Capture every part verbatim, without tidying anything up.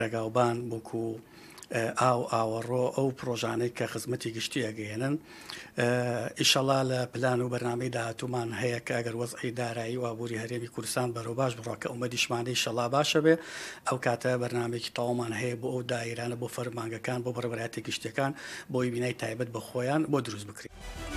ڕێگاوبان بۆکو ئاو ئاوەڕۆ ئەو پرۆژانەی کە خزمەتی گشتی ئەگەێنن ئیشەڵا لە پلان و بەرنامەی داهاتوومان هەیە کە ئەگەر وەزعی دارایی و ئابووری هەرێمی کوردستان بەرەو باش بڕۆکە ئومەدیشمانەی ئیشەڵا باشە بێ ئەو کاتە بەرنامێکی تەواومان هەیە بۆ ئەو دایرانە بۆ فەرمانگەکان بۆ بەڕێوەبەرایەتی گشتیەکان بۆی بینای تایبەت بە خۆیان بۆ دروست بکرێت.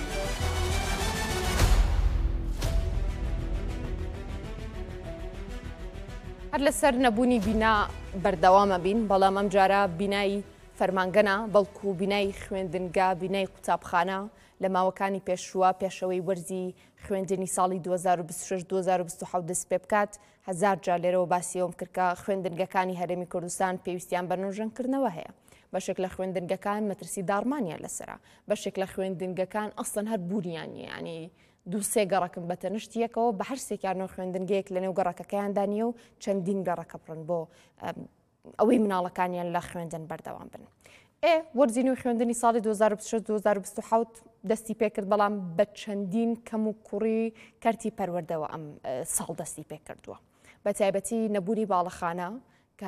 هەر لەسەر نەبوونی بینا بەردەوامە بین، بەڵام ئەم جارە بینایی فەرمانگەنە بەڵکو بینایی خوێندنگا، بینایی قوتابخانە لە ماوەکانی پێشووە پێشەوەی وەرزی خوێندنی ساڵی دوو هەزار و بیست و شەش دوو هەزار و بیست و حەوت دەست پێ بکات. هەزار جار لێرەوە باسیەوەم کرد کە خوێندنگەکانی هەرێمی کوردستان پێویستیان بە نوێژەنکردنەوە هەیە. بەشێک لە خوێندنگەکان مەترسی دارمانیان لەسرە، بەشێک لە خوێندنگەکان ئەسڵەن هەر بوونیان نیە، ینی دوو سێ گەڕەکن بە تەنشت یەکەوە بە هەر سێکیانەوە خوێندنگەیەک لە نێو گەڕەکەکەیاندا نیە و چەندین گەڕەکە بڕن بۆ ئەوەی مناڵەکانیان لە خوێندن بەردەوام بن. ئێ وەرزی نوێی خوێندنی ساڵی دوو هەزار و بیست و شەش دوو هەزار و بیست و حەوت دەستی پێکرد، بەڵام بە چەندین کەم و کوڕی کەرتی پەروەردەوە ئەم ساڵ دەستی پێکردووە، بە تایبەتی نەبوونی باڵەخانە کە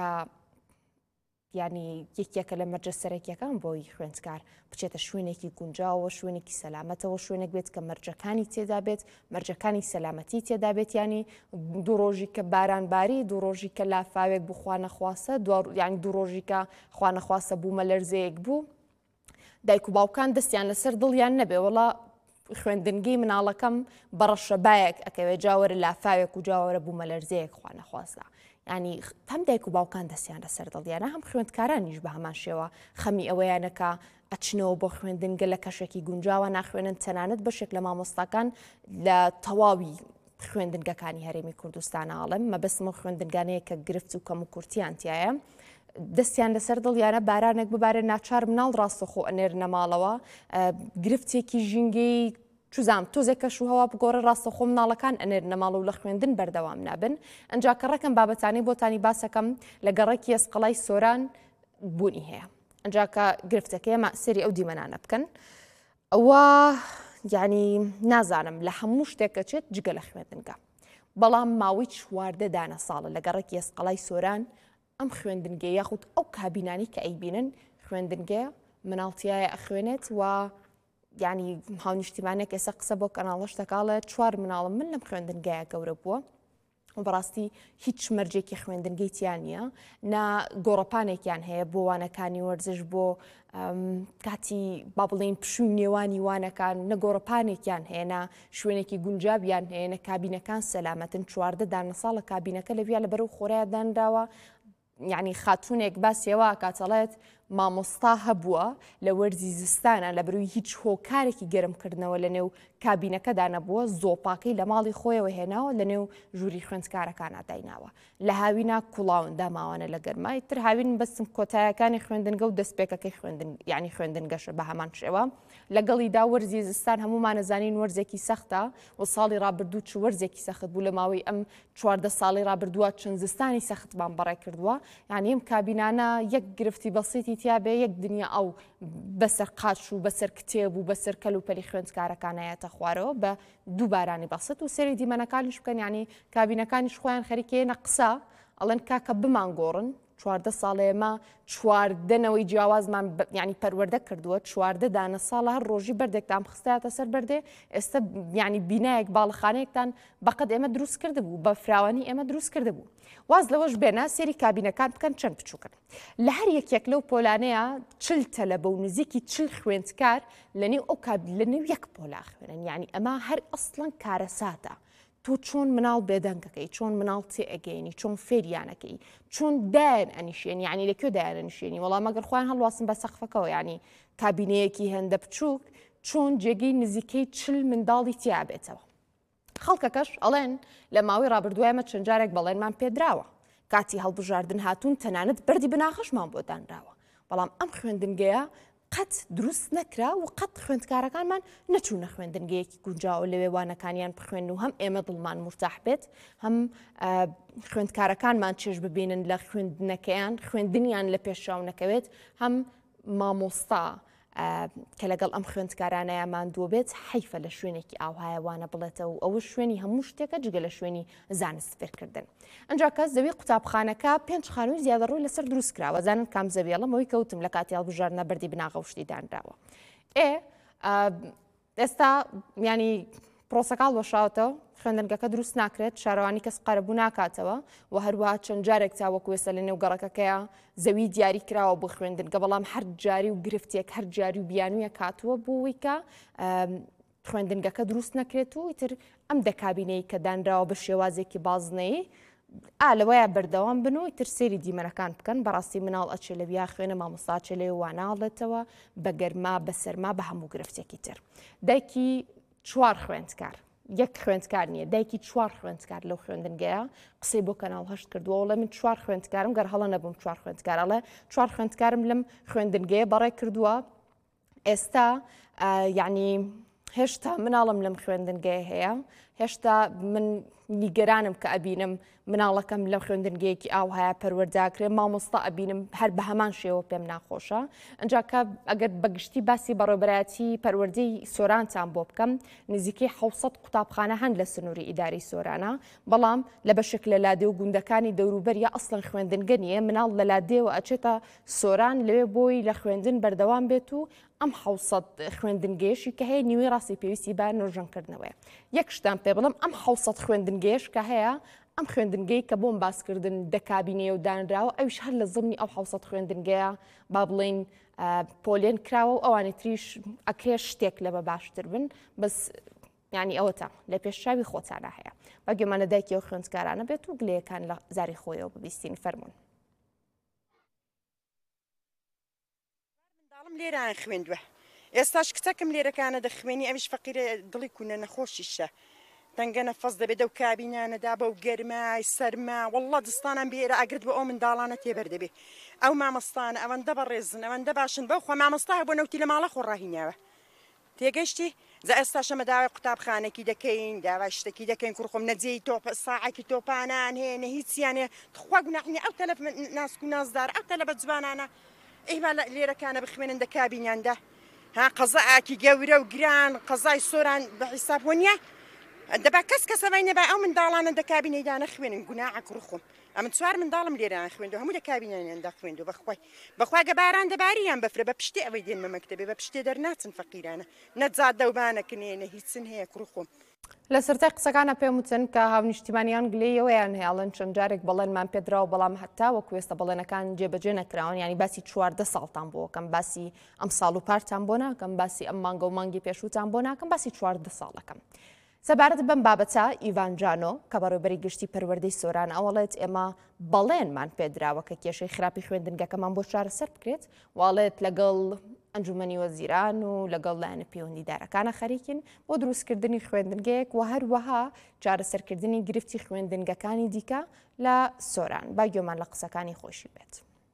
ینی یەکێکە لە مەرجە سەرەکیەکان بۆی خوێندکار بچێتە شوێنێکی گونجاوە، شوێنێکی سەلامەتەوە، شوێنێک بێت کە مەرجەکانی تێدا بێت، مەرجەکانی سەلامەتی تێدا بێت، ینی دوو ڕۆژی کە بارانباری، دوو ڕۆژی کە لافاوێک بوو خوانەخواسە، یانی دوو ڕۆژی کە خوانەخواسە بوو مەلەرزەیەک بوو، دایک و باوکان دەستیان لەسەر دڵیان نەبێ وەڵا خوێندنگەی مناڵەکەم بەڕەشەبایەک ئەکەوێت جاوەرە لافاوێک و جاوەرە بوو مەلەرزەیەک خوانەخواسە. ینی هەم دایک و باوکان دەستیان لەسەر دڵیانە، هەم خوێندکارانیش بە هەمان شێوە خەمی ئەوەیانەکە ئەچنەوە بۆ خوێندنگە لە کەشێکی گونجاوە ناخوێنن، تەنانەت بەشێک لە مامۆستاکان لە تەواوی خوێندنگەکانی هەرێمی کوردستان ئاڵم مەبەستمە خوێندنگانەیە کە گرفت و کەم و کورتیان تایە دەستیان لەسەر دڵیانە بارانێک ببارێت ناچار مناڵ ڕاستەخۆ ئەنێرنە ماڵەوە، گرفتێکی ژینگەی چوزام تۆزێک کەش و هەوا بگۆڕە ڕاستەخۆ مناڵەکان ئەنێرنە ماڵە و لە خوێندن بەردەوام نابن. ئەنجا کە ڕەکەم بابەتانی بۆتانی باسەکەم لە گەڕێکی ئەسقەڵای سۆران بوونی هەیە. ئەنجا کە گرفتەکە ئێمە سەری ئەو دیمەنانە بکەن، ئەوە یعنی نازانم لە هەموو شتێکە چێت جگە لە خوێندنگە، بەڵام ماوەی چواردە دانە ساڵە لە گەڕێکی ئەسقەڵای سۆران ئەم خوێندنگە یاخود ئەو کابینانی کە ئەیبینن خوێندنگە مناڵتیایە ئەخوێنێت و ینی هاونیشتیمانێک ئێستا قسە بۆ کەناڵەش دەکاڵە چوار مناڵم من لەم خوێندنگایە گەورە بووە و بەڕاستی هیچ مەرجێکی خوێندنگەی تیان نییە، نا گۆڕەپانێکیان هەیە بۆ وانەکانی وەرزش بۆ کاتی با بڵێن پشووی نێوانی وانەکان، نە گۆڕەپانێکیان هەیە، نا شوێنێکی گونجابیان هەیە، نە کابینەکان سەلامەتن. چواردە دانە ساڵە کابینەکە لەویا لە بەرەو خۆرایە دانراوە، یعنی خاتوونێک باسیەوە کاتەڵێت مامۆستا هەبووە لە وەرزی زستانە لە بروی هیچ هۆکارێکی گەرمکردنەوە لە نێو کابینەکەدا نەبووە، زۆپاکەی لە ماڵی خۆیەوە هێناوە لە نێو ژووری خوێندکارەکانە دایناوە، لە هاوینا کوڵاوندا ماوانە لە گەرمای تر هاوین بەستم کۆتایەکانی خوێندنگە و دەستپێکەکەی خوێندن یعنی خوێندنگەشە بە هەمان شێوە. لەگەڵیدا وەرزی زستان هەمومانە زانین وەرزێکی سەختە و ساڵی ڕابردوو چ وەرزێکی سەخت بوو لە ماوەی ئەم چواردە ساڵی ڕابردووە چەند زستانی سەختمان بەڕێ کردووە، یعنی ئەم کابینانە یەک گرفتی بەسیتی تیا بێ یەک دنیا ئەو بەسەر قاچ و بەسەر کتێب و بەسەر کەلوپەلی خوێندکارەکانایەتە خوارەوە بە دوو بارانی بەست و سەری دیمەنەکانیش بکەن، یعنی کابینەکانیش خۆیان خەریکێنە قسە ئەڵێن کاکە بمان گۆڕن چواردە ساڵێمە چواردەنەوەی جیاوازمان ینی پەروەردە کردووە، چواردە دانە ساڵە هەر ڕۆژی بەردێکتان خستایەتە سەر بەردێ، ئێستا ینی بینایەک باڵەخانەیەکتان بەقەت ئێمە دروست کرده بوو، بە فراوانی ئێمە دروست کرده بوو. واز لەوەش بێنە سێری کابینەکان بکەن چەند بچووکن. لە هەر یەکێک لەو پۆلانەیە چل تەلە بە و نزیکی چل خوێندکار لەنێو ئەو لە نێو یەک پۆلا خوێنن، یعنی ئەمە هەر ئەسڵەن کارەساتە. تۆ چۆن مناڵ بێدەنگەکەی، چۆن مناڵ تێ ئەگەینی، چۆن فێریانەکەی، چۆن دایان ئەنیشێنی، ینی لەکوێ دایان ئەنیشێنی، وەڵام ئەگەر خۆیان هەڵواسن بە سەقفەکەەوە، ینی کابینەیەکی هەندە بچووک چۆن جێگەی نزیکەی چل منداڵی تیا بێتەوە. خەڵکەکەش ئەڵێن لە ماوەی ڕابردووایمە چەند جارێک بەڵێنمان پێدراوە کاتی هەڵبژاردن هاتوون تەنانەت بەردی بناخەشمان بۆ دانراوە، بەڵام ئەم خوێندنگەیە قەت دروست نەکرا و قەت خوێندکارەکانمان نەچوونە خوێندنگەیەکی گونجاو لەوێ وانەکانیان بخوێن و هەم ئێمە دڵمان مرتاح بێت، هەم خوێندکارەکانمان چێژ ببینن لە خوێندنەکەیان، خوێندنیان لە پێشاو نەکەوێت، هەم مامۆستا کە لەگەڵ ئەم خوێندکارانەیەمان دوو بێت حیفە لە شوێنێکی ئاوهایەوانە بڵێتەوە و ئەوە شوێنی هەموو شتێکە جگە لە شوێنی زانست فێرکردن. ئەنجا کەس زەوی قوتابخانەکە پێنج خانووی زیادەڕووی لەسەر دروست کراوە، زانن کام زەویێڵم ئەوەی کەوتم لە کاتی هەڵبژاردنە بەردی بناغەوشتی دانراوە. ئێ ئێستا ینی پرۆسەکاڵ وەشاوتەوە، خوێندنگەکە دروست ناکرێت، شارەوانی کەس قەرەبوو ناکاتەوە و هەروەها چەند جارێک چاوەکو ێستا لە نێو گەڕەکەکەیە زەوی دیاری کراوە بۆ خوێندنگە، بەڵام هەر جاری و گرفتێک هەر جاری و بیانویە کاتووە بۆەوەی کە خوێندنگەکە دروست نەکرێت و ئیتر ئەم دەکابینەی کە دانراوە بە شێوازێکی بازنەیە ئا لەوەیە بەردەوام بن و ئیتر سێری دیمەنەکان بکەن. بەڕاستی مناڵ ئەچێ لە بیا خوێنە مامۆستاچێ لێ واناڵێتەوە بە گەرما بە سەرما بە هەموو گرفتێکی تر. دایکی چوار خوێندکار، یەک خوێندکار نییە، دایکی چوار خوێندکار لەو خوێندنگەیە قسەی بۆ کەناڵ هەشت کردووە وڵێ من چوار خوێندکارم گەر هەڵە نەبووم چوار خوێندکارەڵێ چوار خوێندکارم لەم خوێندنگەیە بەڕێ کردووە. ئێستا یعنی هێشتا مناڵم لەم خوێندنگەیە هەیە، هێشتا من نیگەرانم کە ئەبینم مناڵەکەم لەم خوێندنگەیەکی ئاوهایە پەروەرداکرێ، مامۆستا ئەبینم هەر بە هەمان شێوە پێم ناخۆشە. ئەنجا کە ئەگەر بەگشتی باسی بەڕێوەبەرایەتی پەروەردەی سۆرانتان بۆ بکەم، نزیکەی حەوسەد قوتابخانە هەن لە سنووری ئیداری سۆرانە، بەڵام لە بەشێک لە لادێ و گوندەکانی دەوروبەریە ئەسڵەن خوێندنگە نیە، مناڵ لە لادێوە ئەچێتە سۆران لەوێ بۆی لە خوێندن بەردەوام بێت و ئەم حەوسەد خوێندنگەیەشی کە هەیە نیوەی ڕاستی پێویستی با نۆژەنکردنەوەی. یەک شتان پێ بڵم ئەم حەوسەد خوێندنگەیەش کە هەیە ئەم خوێندنگەی کە بۆم باسکردن دەکابینێ و دانراوە ئەوش هەر لە زمانی ئەو حەوسەد خوێندنگەیە با بڵین پۆلێن کراوە و ئەوانی تریش ئەکرێ شتێک لە بە باشتر بن، بەس ینی ئەوەتە لە پێشچاوی خۆتانە هەیە. بەگوێمانە دایکی ئەو خوێندکارانە بێت و گلەیەکان لە زاری خۆیەوە ببیستین. فەرمونون. منداڵم لێران خوێندووە، ئێستاش کچەکەم لێرەکانە دەخوێنی، ئەویش فەقیرە دڵی کوونە نەخۆشیشە، تەنگە نەفەس دەبێت ئەو کابینانەدا بەو گەرمای سەرما، وەڵڵا دستانان بێرە ئاگرت بە ئەو منداڵانە تێبەردەبێ. ئەو مامۆستانە ئەوەندە بەڕێزن ئەوەندە باشن، بەوخوا مامۆستا بۆ نەوتی لە ماڵە خۆڕاهیناوە تێگەشتی. زە ئێستاشەمە داوای قوتابخانێکی دەکەین، داوای شتێکی دەکەین، کوڕخۆم نەجێی تۆپ ساعێکی تۆپانان هەیە نە هیچیانێ خوا گوناحینێ ئەو تەلەف ناسک و نازدار ئەو تەلە بە جوانانە ئێوا لێرەکانە بخوێنن دە کابینیاندا ها قەزەعاکی گەورە و گران قەزای سۆران بە حیساب وەنیە دەبا کەس کەسەوای نەبا ئەو منداڵانە دەکابینەیدا نەخوێنن گوناحە کوڕخۆم. ئەمن چوار منداڵم لێران خوێندو هەموو دەکابینیاندا خوێندو بەخوای بەخوا گەباران دەباریان بەفرە بە پشتێ ئەوەی دێنمە مەکتەبێ بە پشتێ دەرناچن فەقیرانە نەجات دەوبانەکنێ نە هیچن هەیە کوڕخۆم. لە سەرەتای قسەکانە پێم وتن کە هاونیشتیمانیان گلەیەوەیان هەیەڵەن چەند جارێک بەڵێنمان پێدراوە، بەڵام هەتا وەکو ئێستا بەڵێنەکان جێبەجێ نەکراون، ینی باسی چواردە ساڵتان بۆ کەم باسی ئەم ساڵ و پارتان بۆ ناکەم، باسی ئەم مانگە و مانگی پێشوتان بۆ ناکەم، باسی چواردە ساڵەکەم. سەبارەت بەم بابەتە ئیڤانجانۆ کە بەڕێوەبەری گشتی پەروەردەی سۆران ئەوڵێت ئێمە بەڵێنمان پێدراوە کە کێشەی خراپی خوێندنگەکەمان بۆ چارەسەر بکرێت، واڵێت لەگەڵ ئەنجومەنی وەزیران و لەگەڵ لایەنە پەیوەندیدارەکانە خەریکین بۆ دروستکردنی خوێندنگەیەک و هەروەها چارەسەرکردنی گرفتی خوێندنگەکانی دیکە لە سۆران. با گوێمان لە قسەکانی خۆشی بێت.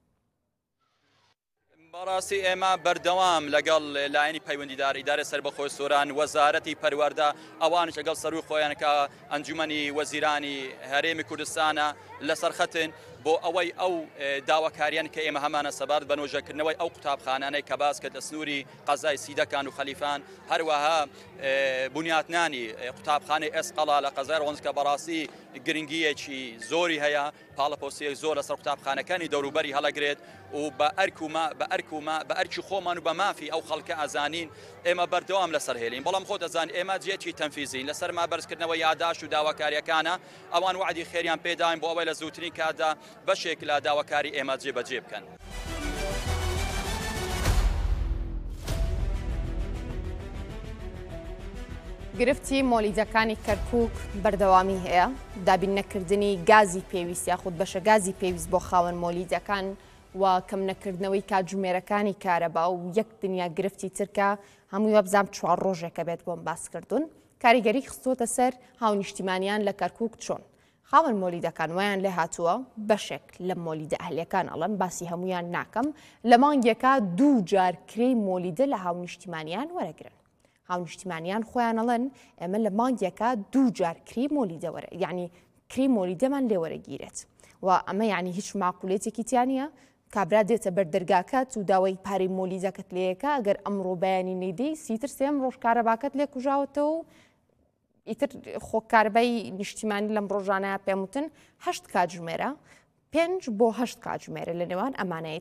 بەڕاستی ئێمە بەردەوام لەگەڵ لایەنی پەیوەندیدار ئیدارە سەربەخۆی سۆران وەزارەتی پەروەردە ئەوانش لەگەڵ سەروی خۆیانەکە ئەنجومەنی وەزیرانی هەرێمی کوردستانە لەسەرخەتن بۆ ئەوەی ئەو داواکاریان کە ئێمە هەمانە سەبارەت بە نۆژەکردنەوەی ئەو قوتابخانانەی کە باس کە دەسنووری قەزای سیدەکان و خەلیفان، هەروەها بنیاتنانی قوتابخانەی ئێسقەڵا لە قەزای ڕۆنج کە بەڕاستی گرنگیەکی زۆری هەیە، پاڵەپۆسیەک زۆر لەسەر قوتابخانەکانی دەوروبەری هەڵەگرێت و بە ئەرکوما بە ئەرکوما بە ئەرکی خۆمان و بە مافی ئەو خەڵکە ئازانین ئێمە بەردەوام لەسەر هێلین. بەڵام خۆت ئەزان ئێمە جێکی تەنفیزین لەسەر مابەرزکردنەوە یاداش و داواکاریەکانە، ئەوان وعدی خێریان پێداین بۆ ئەوەی لە زووترین کاتدا بەشێک لە داواکاری ئێمە جێبەجێ بکەن. گرفتی مۆلیدەکانی کەرکووک بەردەوامی هەیە، دابین نەکردنی گازی پێویست یاخود بەشە گازی پێویست بۆ خاوەن مۆلیدەکان و کەم نەکردنەوەی کاتژمێرەکانی کارەبا و یەک دنیا گرفتی ترکە هەمووی وەبزام چوار ڕۆژێکە بێت بۆم باسکردون. کاریگەری خستۆتە سەر هاونیشتیمانیان لە کەرکووک چۆن خاوەن مۆلیدەکان ویان لێ هاتووە بەشێک لە مۆلیدە ئەهلیەکان ئەڵەن باسی هەمویان ناکەم، لە مانگێکە دوو جار کرێی مۆلیدە لە هاونیشتیمانیان وەرەگرن. هاونیشتیمانیان خۆیان ئەڵەن ئێمە لە مانگێکە دوو جار کری مۆلیدە وەرە یعنی کری مۆلیدەمان لێ وەرەگیرێت و ئەمە یعنی هیچ ماقولێتێکی تیانە کابرا دێتە بەردەرگاکات و داوای پارەی مۆلیزەکەت لەیەکە ئەگەر ئەمڕۆ بەیانی نەیدەی سیتر سێم ڕۆژ کارەباکەت لێ کوژاوەتەوە و ئیتر خۆکاربەی نیشتیمانی لەم ڕۆژانەیە پێم وتن هەشت کاتژمێرە پێنج بۆ هەشت کاتژمێرە لە نێوان ئەمانەیە